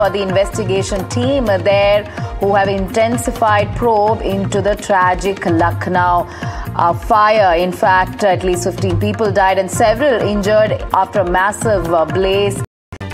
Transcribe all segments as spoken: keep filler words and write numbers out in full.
The investigation team there who have intensified probe into the tragic Lucknow uh, fire. In fact, at least fifteen people died and several injured after a massive uh, blaze.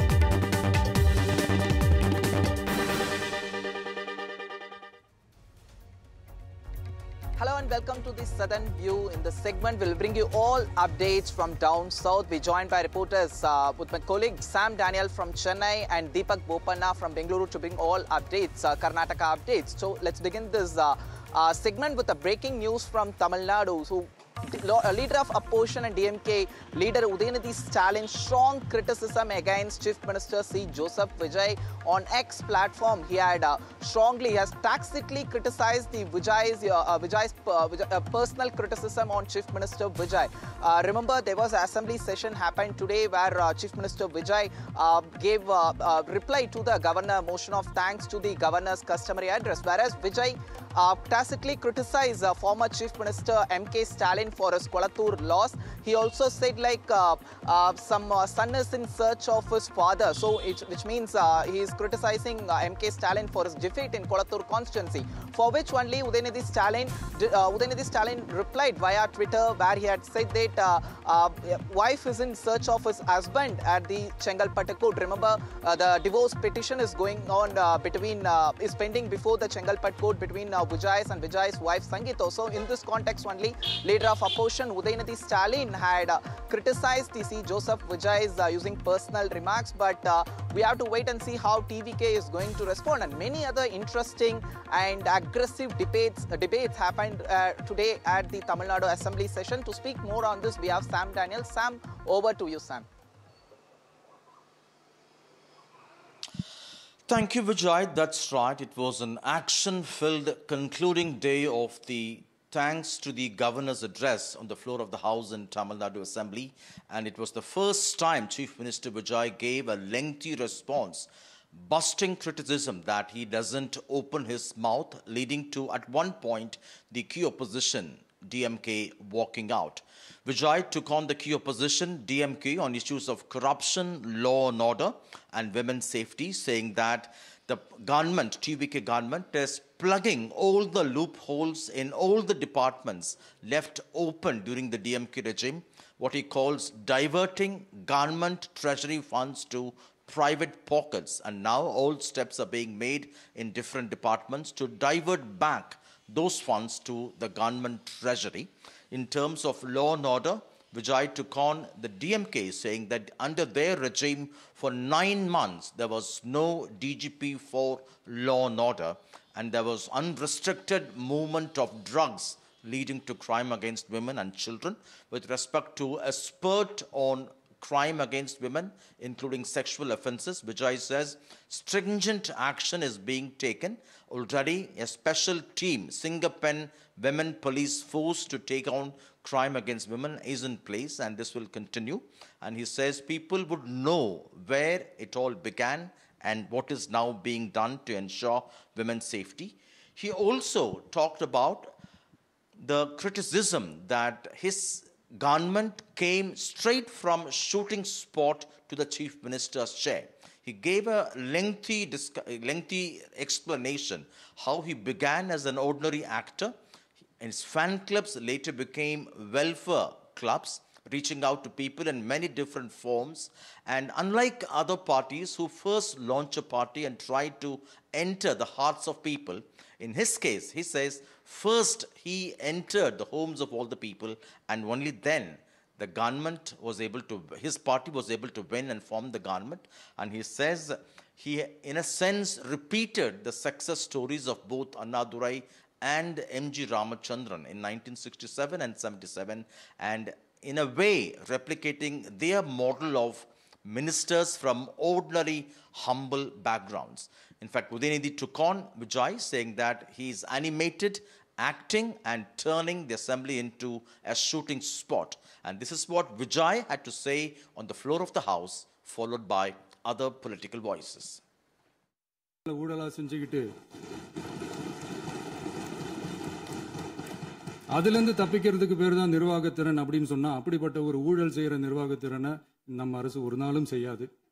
Hello and welcome to the Southern View. In this segment, we'll bring you all updates from down south. We're joined by reporters uh, with my colleague Sam Daniel from Chennai and Deepak Bopanna from Bengaluru to bring all updates, uh, Karnataka updates. So let's begin this uh, uh, segment with the breaking news from Tamil Nadu. So, leader of opposition and D M K leader Udayanidhi Stalin strong criticism against Chief Minister C. Joseph Vijay on X platform. He had uh, strongly, he has tacitly criticized the Vijay's, uh, uh, Vijay's uh, Vijay, uh, personal criticism on Chief Minister Vijay. Uh, remember, there was an assembly session happened today where uh, Chief Minister Vijay uh, gave uh, uh, reply to the governor motion of thanks to the governor's customary address, whereas Vijay uh, tacitly criticized uh, former Chief Minister M K Stalin for his Kolattur loss. He also said like uh, uh, some uh, son is in search of his father, so it, which means uh, he is criticizing uh, M K Stalin for his defeat in Kolattur constituency, for which only Udayanidhi Stalin, uh, Udayanidhi Stalin replied via Twitter where he had said that uh, uh, wife is in search of his husband at the Chengalpattu court. Remember, uh, the divorce petition is going on uh, between, uh, is pending before the Chengalpattu court between uh, Vijay's and Vijay's wife Sangeeta. So in this context only, leader of opposition Udayanidhi Stalin had uh, criticized the C. Joseph Vijay's uh, using personal remarks, but uh, we have to wait and see how T V K is going to respond. And many other interesting and aggressive debates uh, debates happened uh, today at the Tamil Nadu Assembly session. To speak more on this, we have Sam Daniel. Sam, over to you, Sam. Thank you, Vijay. That's right. It was an action-filled concluding day of the thanks to the governor's address on the floor of the House in Tamil Nadu Assembly. And it was the first time Chief Minister Vijay gave a lengthy response, busting criticism that he doesn't open his mouth, leading to, at one point, the key opposition, D M K, walking out. Vijay took on the key opposition, D M K, on issues of corruption, law and order, and women's safety, saying that the government, T V K government, is plugging all the loopholes in all the departments left open during the D M K regime, what he calls diverting government treasury funds to private pockets. And now all steps are being made in different departments to divert back those funds to the government treasury. In terms of law and order, Vijay took on the D M K, saying that under their regime for nine months, there was no D G P for law and order, and there was unrestricted movement of drugs leading to crime against women and children. With respect to a spurt on crime against women, including sexual offences, Vijay says stringent action is being taken. Already, a special team, Singapen Women Police Force, to take on crime against women is in place, and this will continue. And he says people would know where it all began and what is now being done to ensure women's safety. He also talked about the criticism that his government came straight from shooting spot to the Chief Minister's chair. He gave a lengthy, lengthy explanation how he began as an ordinary actor. His fan clubs later became welfare clubs, reaching out to people in many different forms. And unlike other parties who first launch a party and try to enter the hearts of people, in his case, he says, first he entered the homes of all the people, and only then the government was able to, his party was able to win and form the government. And he says he, in a sense, repeated the success stories of both Annadurai and M G Ramachandran in nineteen sixty-seven and seventy-seven, and in a way replicating their model of ministers from ordinary, humble backgrounds. In fact, Udayanidhi took on Vijay, saying that he is animated, acting and turning the assembly into a shooting spot. And this is what Vijay had to say on the floor of the House, followed by other political voices. அதிலிருந்து தப்பிக்கிறதுக்கு பேர் தான் நிர்வாகத்திறன் அப்படின்னு சொன்னா அப்படிப்பட்ட ஒரு ஊழல் செய்யற நிர்வாகத்திறனை நம்ம அரசு ஒரு நாளும் செய்யாது.